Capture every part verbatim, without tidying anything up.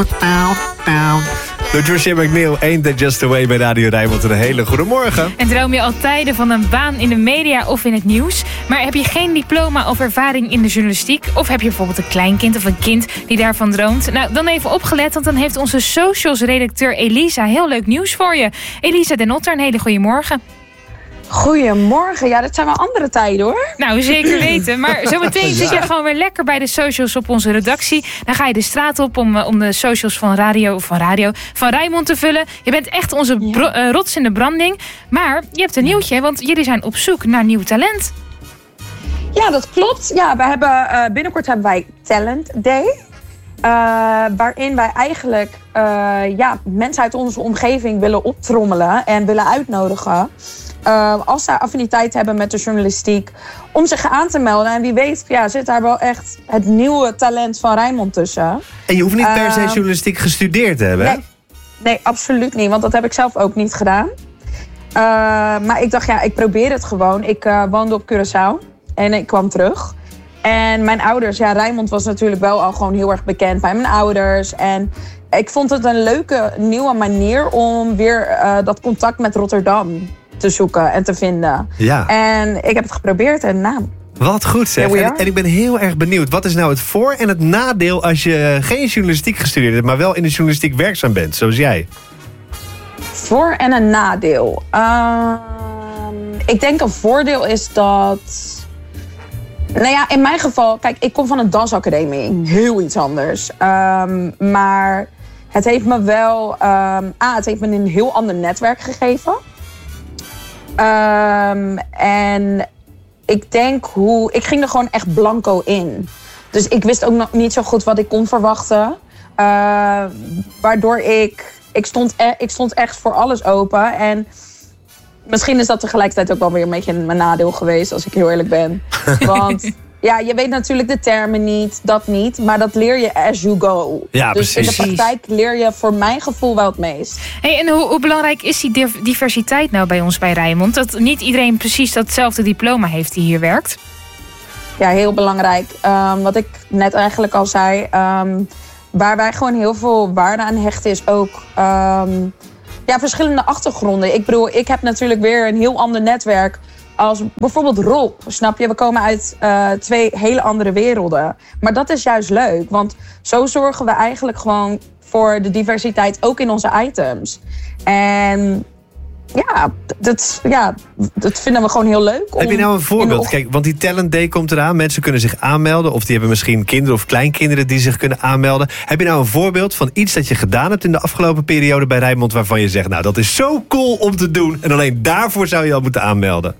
Door Tricia McNeil, Ain't That Just The Way bij Radio Rijnmond. Een hele goede morgen. En droom je al tijden van een baan in de media of in het nieuws? Maar heb je geen diploma of ervaring in de journalistiek? Of heb je bijvoorbeeld een kleinkind of een kind die daarvan droomt? Nou, dan even opgelet, want dan heeft onze socials-redacteur Elisa heel leuk nieuws voor je. Elisa Den Otter, een hele goede morgen. Goedemorgen. Ja, dat zijn wel andere tijden, hoor. Nou, zeker weten. Maar zometeen ja. zit je gewoon weer lekker bij de socials op onze redactie. Dan ga je de straat op om, om de socials van radio, van radio, van Rijnmond te vullen. Je bent echt onze ja. bro, uh, rots in de branding. Maar je hebt een nieuwtje, want jullie zijn op zoek naar nieuw talent. Ja, dat klopt. Ja, we hebben, uh, binnenkort hebben wij Talent Day. Uh, waarin wij eigenlijk uh, ja, mensen uit onze omgeving willen optrommelen en willen uitnodigen. Uh, als zij affiniteit hebben met de journalistiek, om zich aan te melden. En wie weet ja, zit daar wel echt het nieuwe talent van Rijnmond tussen. En je hoeft niet per se uh, journalistiek gestudeerd te hebben, hè? Nee, nee, absoluut niet. Want dat heb ik zelf ook niet gedaan. Uh, maar ik dacht, ja, ik probeer het gewoon. Ik uh, woonde op Curaçao en ik kwam terug. En mijn ouders, ja, Rijnmond was natuurlijk wel al gewoon heel erg bekend bij mijn ouders. En ik vond het een leuke, nieuwe manier om weer uh, dat contact met Rotterdam te zoeken en te vinden. Ja. En ik heb het geprobeerd en nou... Wat goed zeg. En, en ik ben heel erg benieuwd. Wat is nou het voor- en het nadeel als je geen journalistiek gestudeerd hebt, maar wel in de journalistiek werkzaam bent, zoals jij? Voor- en een nadeel. Uh, ik denk een voordeel is dat... Nou ja, in mijn geval... Kijk, ik kom van een dansacademie. Heel iets anders. Um, maar het heeft me wel... Um, ah, het heeft me een heel ander netwerk gegeven. Um, en ik denk hoe... Ik ging er gewoon echt blanco in. Dus ik wist ook nog niet zo goed wat ik kon verwachten. Uh, waardoor ik... Ik stond, e- ik stond echt voor alles open. En misschien is dat tegelijkertijd ook wel weer een beetje mijn nadeel geweest, als ik heel eerlijk ben. Want ja, je weet natuurlijk de termen niet, dat niet. Maar dat leer je as you go. Ja, dus precies. in de praktijk leer je voor mijn gevoel wel het meest. Hey, en hoe, hoe belangrijk is die diversiteit nou bij ons bij Rijnmond? Dat niet iedereen precies datzelfde diploma heeft die hier werkt? Ja, heel belangrijk. Um, wat ik net eigenlijk al zei... Um, waar wij gewoon heel veel waarde aan hechten is ook... Um, ja, verschillende achtergronden. Ik bedoel, ik heb natuurlijk weer een heel ander netwerk als bijvoorbeeld Rob. Snap je? We komen uit uh, twee hele andere werelden. Maar dat is juist leuk. Want zo zorgen we eigenlijk gewoon voor de diversiteit ook in onze items. En ja, dat, ja, dat vinden we gewoon heel leuk. Heb je nou een voorbeeld? Kijk, want die Talent Day komt eraan. Mensen kunnen zich aanmelden. Of die hebben misschien kinderen of kleinkinderen die zich kunnen aanmelden. Heb je nou een voorbeeld van iets dat je gedaan hebt in de afgelopen periode bij Rijnmond, waarvan je zegt, nou, dat is zo cool om te doen. En alleen daarvoor zou je al moeten aanmelden.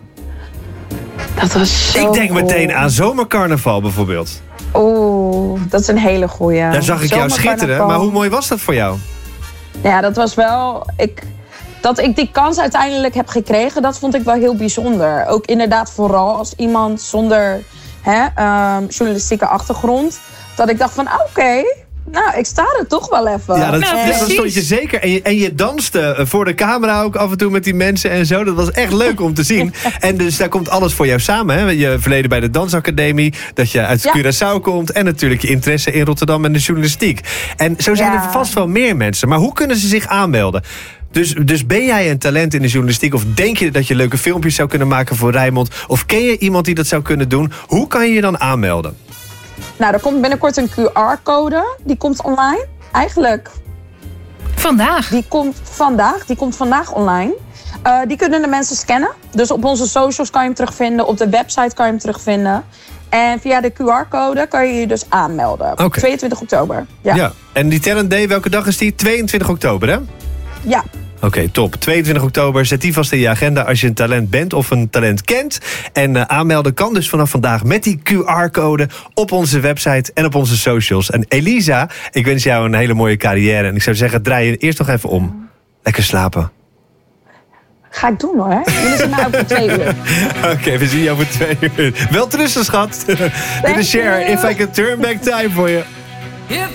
Dat was zo Ik denk cool. meteen aan Zomercarnaval bijvoorbeeld. Oeh, dat is een hele goeie. Daar zag ik jou schitteren. Maar hoe mooi was dat voor jou? Ja, dat was wel... Ik, dat ik die kans uiteindelijk heb gekregen, dat vond ik wel heel bijzonder. Ook inderdaad vooral als iemand zonder hè, um, journalistieke achtergrond. Dat ik dacht van, oké, okay, nou, ik sta er toch wel even. Ja, dat, nou, ja, dat stond je zeker. En je, en je danste voor de camera ook af en toe met die mensen en zo. Dat was echt leuk om te zien. En dus daar komt alles voor jou samen. Hè? Je verleden bij de dansacademie, dat je uit ja. Curaçao komt en natuurlijk je interesse in Rotterdam en de journalistiek. En zo zijn ja. er vast wel meer mensen. Maar hoe kunnen ze zich aanmelden? Dus, dus ben jij een talent in de journalistiek? Of denk je dat je leuke filmpjes zou kunnen maken voor Rijnmond? Of ken je iemand die dat zou kunnen doen? Hoe kan je je dan aanmelden? Nou, er komt binnenkort een Q R-code. Die komt online. Eigenlijk... Vandaag? Die komt vandaag. Die komt vandaag online. Uh, die kunnen de mensen scannen. Dus op onze socials kan je hem terugvinden. Op de website kan je hem terugvinden. En via de Q R-code kan je je dus aanmelden. Okay. tweeëntwintig oktober. Ja. ja. En die Talent Day, welke dag is die? tweeëntwintig oktober, hè? Ja. Oké, okay, top. tweeëntwintig oktober, zet die vast in je agenda als je een talent bent of een talent kent. En uh, aanmelden kan dus vanaf vandaag met die Q R-code op onze website en op onze socials. En Elisa, ik wens jou een hele mooie carrière. En ik zou zeggen, draai je eerst nog even om. Lekker slapen. Ga ik doen hoor. Jullie zijn mij over twee uur. Oké, okay, we zien je over twee uur. Wel trusten, schat. Dit is Cher, If I Could Turn Back Time voor je.